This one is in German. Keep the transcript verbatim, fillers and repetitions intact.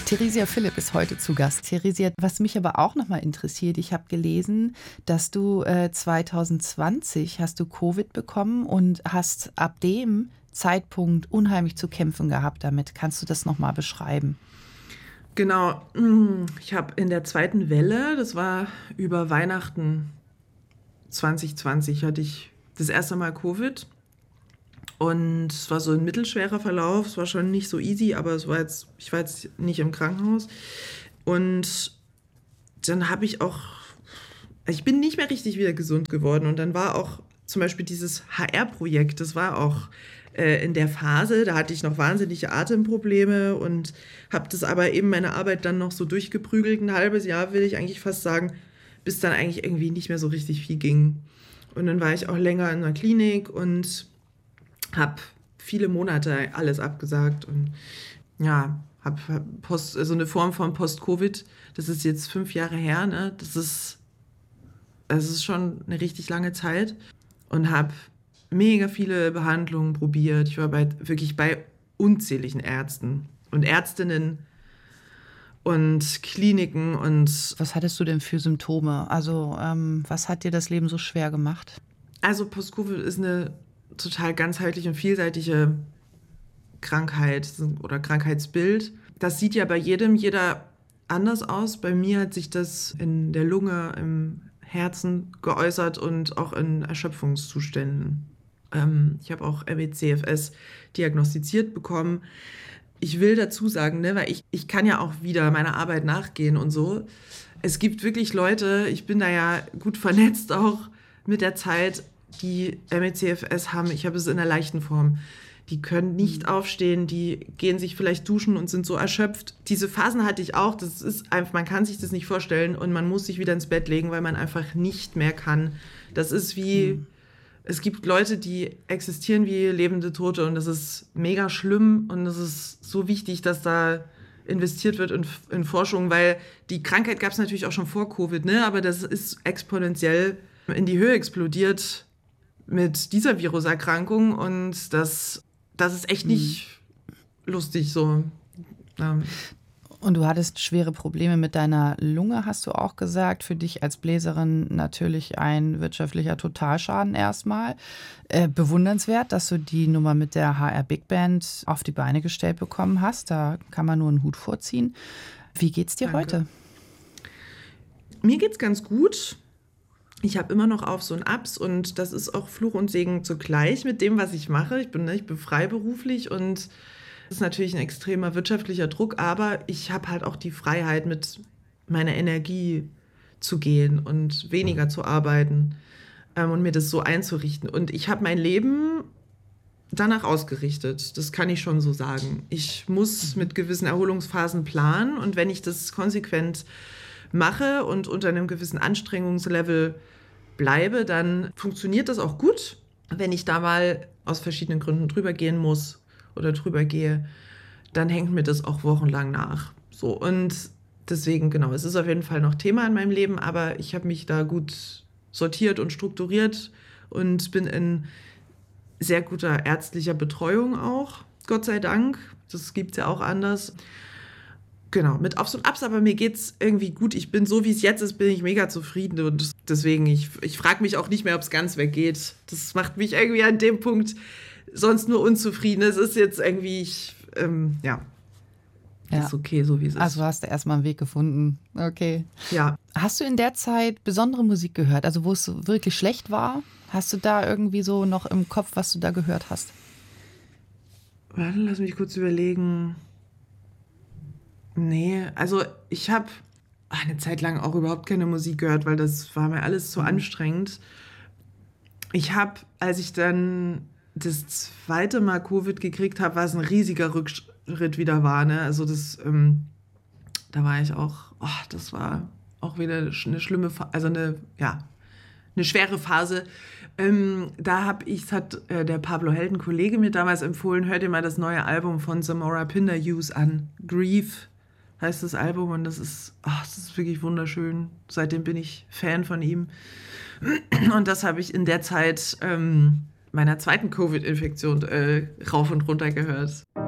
Theresia Philipp ist heute zu Gast. Theresia, was mich aber auch nochmal interessiert, ich habe gelesen, dass du äh, zwanzig zwanzig hast du Covid bekommen und hast ab dem Zeitpunkt unheimlich zu kämpfen gehabt damit. Kannst du das nochmal beschreiben? Genau, ich habe in der zweiten Welle, das war über Weihnachten zwanzig zwanzig, hatte ich das erste Mal Covid. Und es war so ein mittelschwerer Verlauf, es war schon nicht so easy, aber es war jetzt, ich war jetzt nicht im Krankenhaus. Und dann habe ich auch, ich bin nicht mehr richtig wieder gesund geworden. Und dann war auch zum Beispiel dieses H R-Projekt, das war auch äh, in der Phase, da hatte ich noch wahnsinnige Atemprobleme und habe das aber eben meine Arbeit dann noch so durchgeprügelt, ein halbes Jahr will ich eigentlich fast sagen, bis dann eigentlich irgendwie nicht mehr so richtig viel ging. Und dann war ich auch länger in der Klinik und habe viele Monate alles abgesagt und ja, habe Post, so also eine Form von Post-Covid, das ist jetzt fünf Jahre her, ne? Das ist, das ist schon eine richtig lange Zeit und habe mega viele Behandlungen probiert. Ich war bei, wirklich bei unzähligen Ärzten und Ärztinnen und Kliniken und... Was hattest du denn für Symptome? Also ähm, was hat dir das Leben so schwer gemacht? Also Post-Covid ist eine total ganzheitliche und vielseitige Krankheit oder Krankheitsbild. Das sieht ja bei jedem, jeder anders aus. Bei mir hat sich das in der Lunge, im Herzen geäußert und auch in Erschöpfungszuständen. Ähm, ich habe auch M E C F S diagnostiziert bekommen. Ich will dazu sagen, ne, weil ich, ich kann ja auch wieder meiner Arbeit nachgehen und so. Es gibt wirklich Leute, ich bin da ja gut vernetzt auch mit der Zeit, die M E C F S haben, ich habe es in der leichten Form, die können nicht aufstehen, die gehen sich vielleicht duschen und sind so erschöpft. Diese Phasen hatte ich auch, das ist einfach, man kann sich das nicht vorstellen und man muss sich wieder ins Bett legen, weil man einfach nicht mehr kann. Das ist wie, mhm. Es gibt Leute, die existieren wie lebende Tote und das ist mega schlimm und es ist so wichtig, dass da investiert wird in, in Forschung, weil die Krankheit gab es natürlich auch schon vor Covid, ne? Aber das ist exponentiell in die Höhe explodiert mit dieser Viruserkrankung und das, das ist echt nicht mhm. lustig so. Ja. Und du hattest schwere Probleme mit deiner Lunge, hast du auch gesagt. Für dich als Bläserin natürlich ein wirtschaftlicher Totalschaden erstmal. Äh, bewundernswert, dass du die Nummer mit der H R Big Band auf die Beine gestellt bekommen hast. Da kann man nur einen Hut vorziehen. Wie geht's dir Danke. heute? Mir geht's ganz gut. Ich habe immer noch Aufs und Abs und das ist auch Fluch und Segen zugleich mit dem, was ich mache. Ich bin, ne, ich bin freiberuflich und das ist natürlich ein extremer wirtschaftlicher Druck, aber ich habe halt auch die Freiheit, mit meiner Energie zu gehen und weniger zu arbeiten ähm, und mir das so einzurichten. Und ich habe mein Leben danach ausgerichtet, das kann ich schon so sagen. Ich muss mit gewissen Erholungsphasen planen und wenn ich das konsequent mache und unter einem gewissen Anstrengungslevel bleibe, dann funktioniert das auch gut. Wenn ich da mal aus verschiedenen Gründen drüber gehen muss oder drüber gehe, dann hängt mir das auch wochenlang nach. So, und deswegen, genau, es ist auf jeden Fall noch Thema in meinem Leben, aber ich habe mich da gut sortiert und strukturiert und bin in sehr guter ärztlicher Betreuung auch, Gott sei Dank. Das gibt es ja auch anders. Genau, mit Aufs und Abs, aber mir geht's irgendwie gut. Ich bin so, wie es jetzt ist, bin ich mega zufrieden und deswegen, ich, ich frage mich auch nicht mehr, ob es ganz weggeht. Das macht mich irgendwie an dem Punkt sonst nur unzufrieden. Es ist jetzt irgendwie, ich, ähm, ja, ja, ist okay, so wie es ist. Also hast du erstmal einen Weg gefunden. Okay. Ja. Hast du in der Zeit besondere Musik gehört, also wo es wirklich schlecht war? Hast du da irgendwie so noch im Kopf, was du da gehört hast? Warte, lass mich kurz überlegen. Nee, also ich habe eine Zeit lang auch überhaupt keine Musik gehört, weil das war mir alles zu anstrengend. Ich habe, als ich dann das zweite Mal Covid gekriegt habe, war es ein riesiger Rückschritt wieder war. Ne? Also das, ähm, da war ich auch, oh, das war auch wieder eine schlimme, also eine, ja, eine schwere Phase. Ähm, da habe ich, das hat äh, der Pablo Held, ein Kollege, mir damals empfohlen, hört dir mal das neue Album von Samora Pinderhughes an. Grief heißt das Album und das ist, ach, das ist wirklich wunderschön. Seitdem bin ich Fan von ihm. Und das habe ich in der Zeit ähm, meiner zweiten Covid-Infektion äh, rauf und runter gehört.